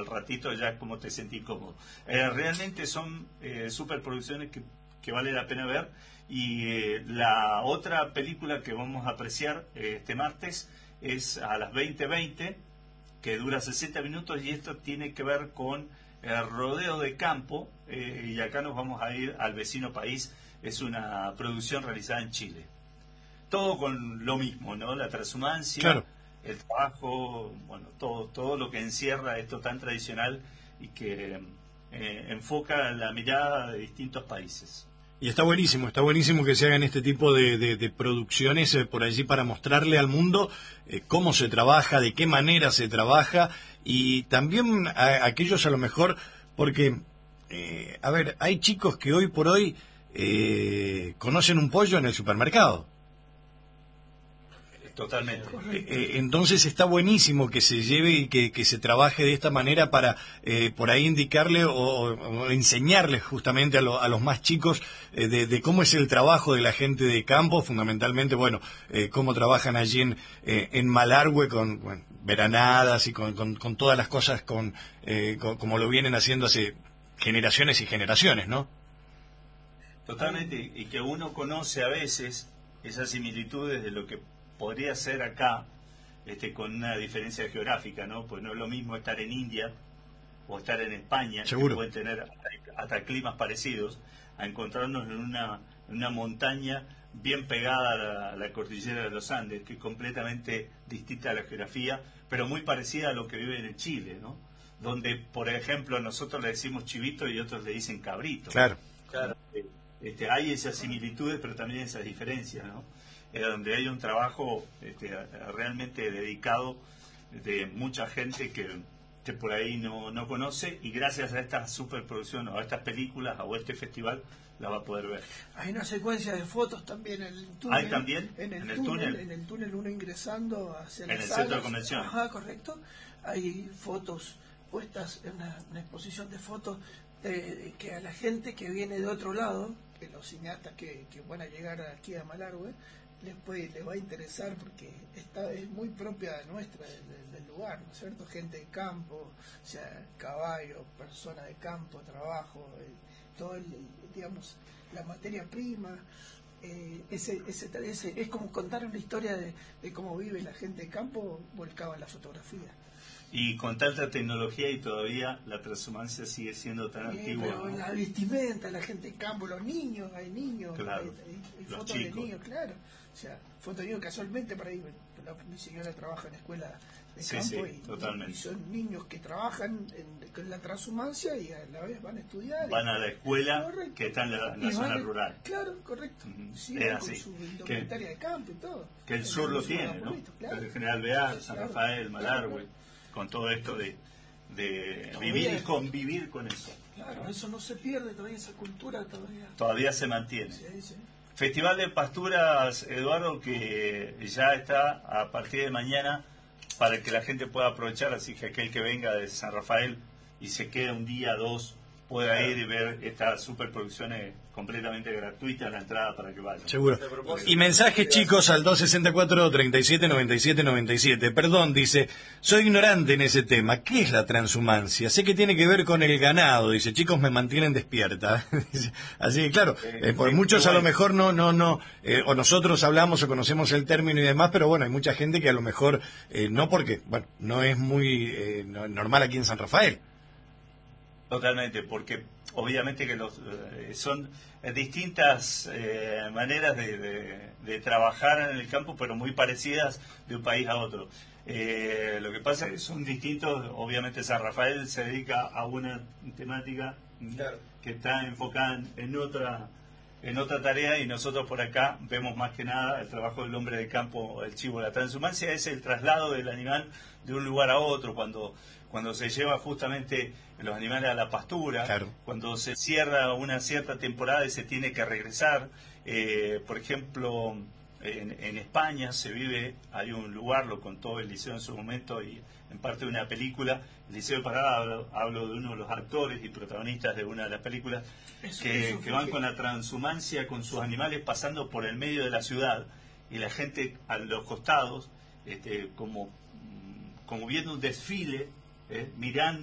al ratito ya como te sentís cómodo. Realmente son superproducciones que vale la pena ver. Y la otra película que vamos a apreciar este martes es a las 20:20, que dura 60 minutos, y esto tiene que ver con el rodeo de campo, y acá nos vamos a ir al vecino país. Es una producción realizada en Chile. Todo con lo mismo, ¿no? La transhumancia, claro, el trabajo, bueno, todo lo que encierra esto tan tradicional y que enfoca la mirada de distintos países. Y está buenísimo que se hagan este tipo de producciones por allí para mostrarle al mundo cómo se trabaja, de qué manera se trabaja, y también a aquellos a lo mejor, porque, a ver, hay chicos que hoy por hoy conocen un pollo en el supermercado. Totalmente. Entonces está buenísimo que se lleve y que se trabaje de esta manera para por ahí indicarle o enseñarles justamente a los más chicos de cómo es el trabajo de la gente de campo, fundamentalmente, bueno, cómo trabajan allí en Malargüe con veranadas y con todas las cosas como lo vienen haciendo hace generaciones y generaciones, ¿no? Totalmente, y que uno conoce a veces esas similitudes de lo que podría ser acá, con una diferencia geográfica, ¿no? Pues no es lo mismo estar en India o estar en España, seguro, que pueden tener hasta climas parecidos, a encontrarnos en una montaña bien pegada a la cordillera de los Andes, que es completamente distinta a la geografía, pero muy parecida a lo que viven en Chile, ¿no? Donde, por ejemplo, nosotros le decimos chivito y otros le dicen cabrito. Claro. Hay esas similitudes, pero también esas diferencias, ¿no? Donde hay un trabajo realmente dedicado de mucha gente que por ahí no conoce, y gracias a esta superproducción o a estas películas o a este festival la va a poder ver. Hay una secuencia de fotos también en el túnel. ¿Hay también? En el túnel. En el túnel, uno ingresando hacia en las el salas. centro de convención. Ajá, correcto. Hay fotos puestas, en una exposición de fotos que a la gente que viene de otro lado, que los cineastas que van a llegar aquí a Malargüe, les va a interesar, porque es muy propia nuestra del lugar, ¿no es cierto? Gente de campo, o sea, caballo, persona de campo, trabajo, todo digamos, la materia prima, es como contar una historia de cómo vive la gente de campo volcada en la fotografía. Y con tanta tecnología y todavía la transhumancia sigue siendo tan antigua. Pero ¿no? la vestimenta, la gente de campo, los niños, claro, hay fotos de niños, claro. O sea, fotos de niños casualmente, para ahí, mi señora trabaja en escuela de campo, y son niños que trabajan con la transhumancia y a la vez van a estudiar. Van a la escuela, correcto, que está en la zona rural. Claro, correcto. Sí, es con así. su indumentaria de campo y todo. Que el sur lo tiene, ¿no? Claro. El General Bear, San Rafael, Malargüe, con todo esto de vivir y convivir con eso. Claro, eso no se pierde todavía, esa cultura todavía se mantiene. Sí. Festival de Pasturas, Eduardo, que ya está a partir de mañana para que la gente pueda aprovechar, así que aquel que venga de San Rafael y se quede un día, dos, pueda ir y ver estas superproducciones completamente gratuitas, la entrada para que vayan. Seguro. Y mensajes, chicos, al 264-3797-97. Perdón, dice, soy ignorante en ese tema. ¿Qué es la transhumancia? Sé que tiene que ver con el ganado. Dice, chicos, me mantienen despierta. Así que, claro, por muchos a lo mejor no, o nosotros hablamos o conocemos el término y demás, pero bueno, hay mucha gente que a lo mejor no, porque, bueno, no es muy normal aquí en San Rafael. Totalmente, porque obviamente que son distintas maneras de trabajar en el campo, pero muy parecidas de un país a otro. Lo que pasa es que son distintos. Obviamente San Rafael se dedica a una temática, claro, que está enfocada en otra tarea, y nosotros por acá vemos más que nada el trabajo del hombre de campo, el chivo. La transhumancia es el traslado del animal de un lugar a otro, cuando se lleva justamente los animales a la pastura, claro, cuando se cierra una cierta temporada y se tiene que regresar. Por ejemplo, en España hay un lugar, lo contó Eliseo en su momento y en parte de una película, Eliseo de Parada, hablo de uno de los actores y protagonistas de una de las películas, que van con la transhumancia, con sus animales, pasando por el medio de la ciudad, y la gente a los costados, como viendo un desfile, mirando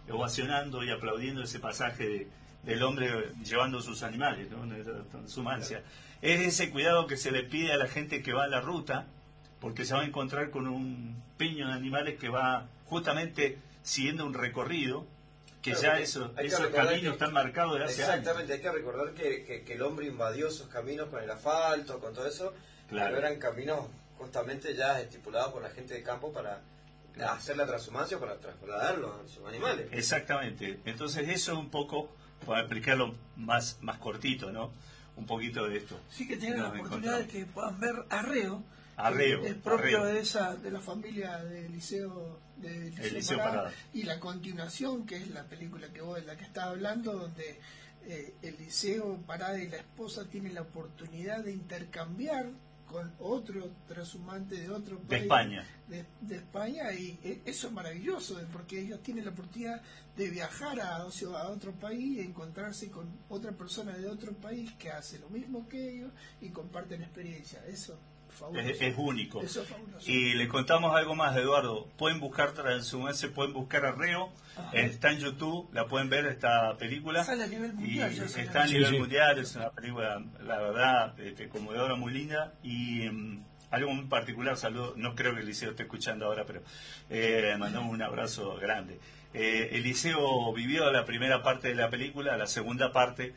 ovacionando y aplaudiendo ese pasaje del hombre llevando sus animales, ¿no? Transumancia. Es ese cuidado que se le pide a la gente que va a la ruta, porque se va a encontrar con un piño de animales que va justamente siguiendo un recorrido, que claro, ya esos caminos están marcados desde hace años. Exactamente, hay que recordar que el hombre invadió esos caminos con el asfalto, con todo eso, claro. Pero eran caminos justamente ya estipulados por la gente de campo para hacer la transhumancia, para trasladar los animales. Exactamente, entonces eso es un poco, para explicarlo más cortito, ¿no? Un poquito de esto. Sí, que tienen la oportunidad de que puedan ver Arreo. Arreo. Es propio Arreo. de la familia del Liceo Parada. Parada. Y la continuación, que es la película de la que estás hablando, donde el Liceo Parada y la esposa tienen la oportunidad de intercambiar con otro transhumante de otro país. De España. De España, y eso es maravilloso, porque ellos tienen la oportunidad de viajar a otro país y encontrarse con otra persona de otro país que hace lo mismo que ellos y comparten experiencia. Eso es fabuloso. Es único. Eso es fabuloso. Y le contamos algo más, Eduardo. Pueden buscar Transhumancia, pueden buscar Arreo. Está en YouTube, la pueden ver esta película. Sale a nivel mundial. Y está a nivel mundial, es una película, la verdad, conmovedora, muy linda. Y algo muy particular, saludo, no creo que el Liceo esté escuchando ahora, pero mandamos un abrazo grande. El Liceo vivió la primera parte de la película, la segunda parte,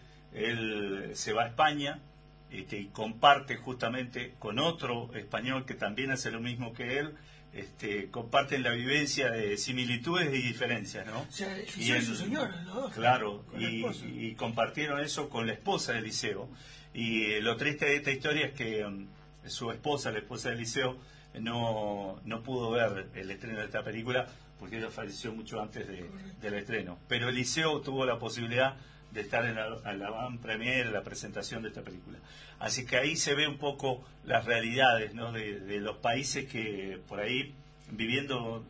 él se va a España y comparte justamente con otro español que también hace lo mismo que él. Comparten la vivencia de similitudes y diferencias, ¿no? O sea, y su señora, ¿no? Claro, y compartieron eso con la esposa de Eliseo. Y lo triste de esta historia es que su esposa, la esposa de Eliseo, no pudo ver el estreno de esta película porque ella falleció mucho antes del estreno. Pero Eliseo tuvo la posibilidad de estar en la avant premiere, la presentación de esta película. Así que ahí se ve un poco las realidades, ¿no? de los países que por ahí, viviendo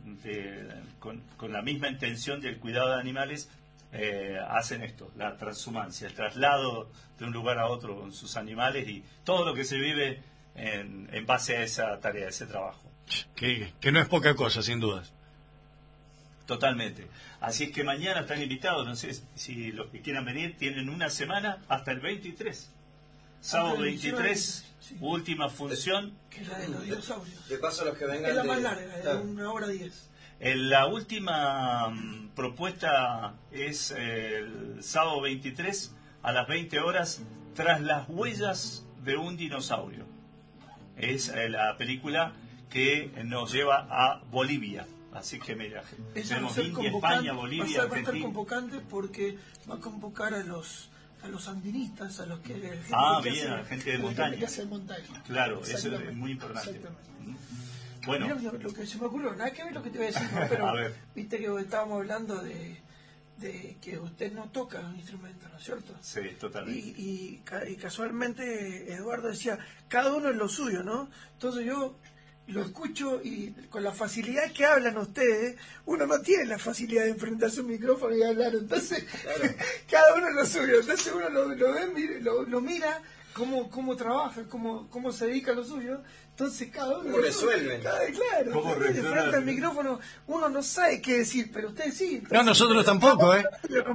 con la misma intención del cuidado de animales, hacen esto, la transhumancia, el traslado de un lugar a otro con sus animales y todo lo que se vive en base a esa tarea, a ese trabajo. Que no es poca cosa, sin dudas. Totalmente. Así es que mañana están invitados, no sé si los que quieran venir, tienen una semana hasta el 23. Sábado 23, sí. Última función. Que es la de los dinosaurios. De paso, los que vengan. Es la más larga, de 1h10. La última propuesta es el sábado 23 a las 20 horas, Tras las huellas de un dinosaurio. Es la película que nos lleva a Bolivia. Así que mira, tenemos India, España, Bolivia, va a estar convocante porque va a convocar a los andinistas, a los que gente de montaña. Que hace montaña. Claro, eso es muy importante. Exactamente. Bueno, mira, lo que se me ocurrió, nada que ver lo que te voy a decir, ¿no? Pero viste que estábamos hablando de que usted no toca un instrumento, ¿no es cierto? Sí, totalmente. Y casualmente Eduardo decía, cada uno es lo suyo, ¿no? Entonces yo lo escucho y con la facilidad que hablan ustedes, uno no tiene la facilidad de enfrentarse a un micrófono y hablar, entonces claro. Cada uno es lo suyo, entonces uno lo ve, lo mira, cómo trabaja, cómo se dedica a lo suyo, entonces cada uno... ¿Cómo resuelven? Claro, ¿Cómo de frente al micrófono uno no sabe qué decir, pero ustedes sí. Entonces, no, nosotros tampoco, ¿eh?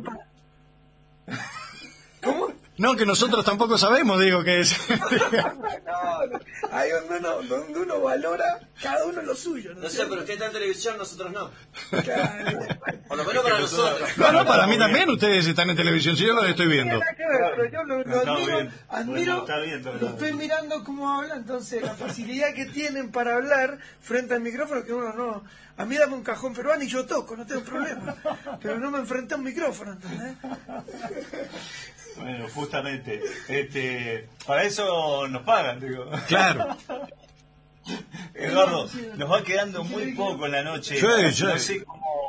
¿Cómo? No, que nosotros tampoco sabemos, digo, que es... Ahí donde uno valora cada uno lo suyo. No sé, pero usted está en televisión, nosotros no. Claro. Por lo menos para nosotros. No, para mí también ustedes están en televisión, si yo lo estoy viendo. Pero yo lo admiro, lo estoy mirando cómo habla, entonces la facilidad que tienen para hablar frente al micrófono, que uno no... A mí dame un cajón peruano y yo toco, no tengo problema. Pero no me enfrenté a un micrófono, ¿entendés? Bueno, justamente, para eso nos pagan, digo. Claro. Eduardo, nos va quedando muy poco en la noche. No sé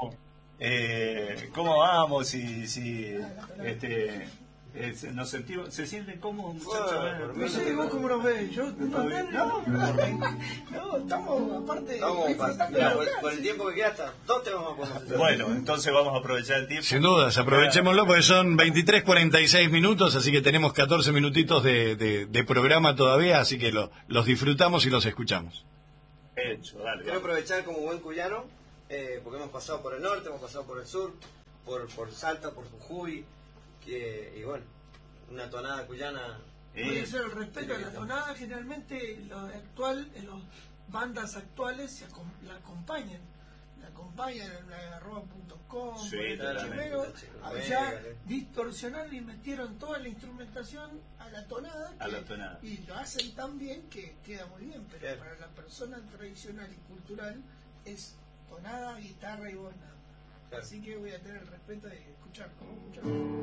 cómo vamos, si nos sentimos, ¿se sienten cómodos, muchachos? No sé, vos cómo nos ves. Yo no, estamos aparte por el tiempo que queda hasta 2 te vamos a poner. Bueno, entonces vamos a aprovechar el tiempo. Sin dudas, aprovechémoslo porque son 23:46 minutos, así que tenemos 14 minutitos de programa todavía, así que los disfrutamos y los escuchamos. Quiero aprovechar como buen cuyano, porque hemos pasado por el norte, hemos pasado por el sur, por Salta, por Jujuy, y bueno, una tonada cuyana. Puede ser el respeto a la tonada. Generalmente los bandas actuales la acompañan en arroba.com, Sí, ya distorsionaron y metieron toda la instrumentación a la tonada, y lo hacen tan bien que queda muy bien, pero para la persona tradicional y cultural es tonada, guitarra y voz nada más. Así que voy a tener el respeto de escucharlo.